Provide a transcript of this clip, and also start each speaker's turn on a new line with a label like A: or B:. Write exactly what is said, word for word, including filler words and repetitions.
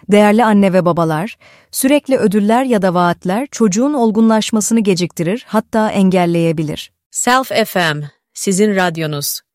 A: Değerli anne ve babalar, sürekli ödüller ya da vaatler çocuğun olgunlaşmasını geciktirir, hatta engelleyebilir.
B: Self F M, sizin radyonuz.